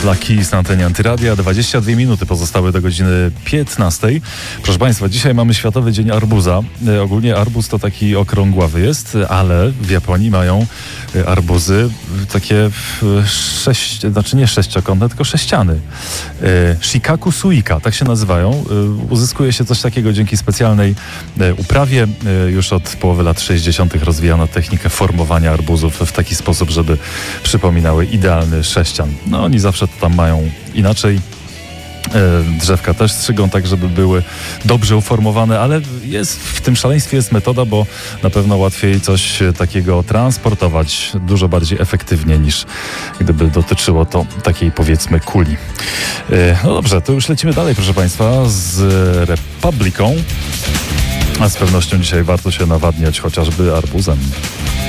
Black Keys na antenie Antyradia. 22 minuty pozostały do godziny 15. Proszę Państwa, dzisiaj mamy Światowy Dzień Arbuza. Ogólnie arbuz to taki okrągławy jest, ale w Japonii mają arbuzy takie nie sześciokątne, tylko sześciany. Shikaku suika, tak się nazywają. Uzyskuje się coś takiego dzięki specjalnej uprawie. Już od połowy lat 60. rozwijano technikę formowania arbuzów w taki sposób, żeby przypominały idealny sześcian. No oni zawsze to tam mają inaczej. Drzewka też strzygą tak, żeby były dobrze uformowane, ale w tym szaleństwie jest metoda, bo na pewno łatwiej coś takiego transportować dużo bardziej efektywnie niż gdyby dotyczyło to takiej, powiedzmy, kuli. No dobrze, to już lecimy dalej, proszę Państwa, z Republiką, a z pewnością dzisiaj warto się nawadniać chociażby arbuzem.